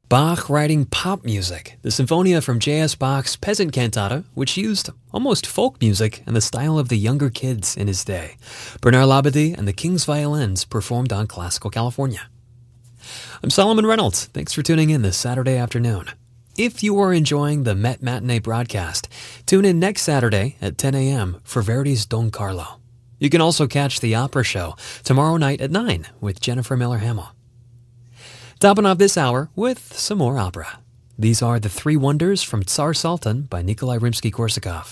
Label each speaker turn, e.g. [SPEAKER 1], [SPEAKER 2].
[SPEAKER 1] Bach writing pop music, the Sinfonia from J.S. Bach's Peasant Cantata, which used almost folk music in the style of the younger kids in his day. Bernard Labadie and the King's Violins performed on Classical California. I'm Solomon Reynolds. Thanks for tuning in this Saturday afternoon. If you are enjoying the Met Matinee broadcast, tune in next Saturday at 10 a.m. for Verdi's Don Carlo. You can also catch the opera show tomorrow night at 9 with Jennifer Miller-Hamill. Topping off this hour with some more opera. These are The Three Wonders from Tsar Sultan by Nikolai Rimsky-Korsakov.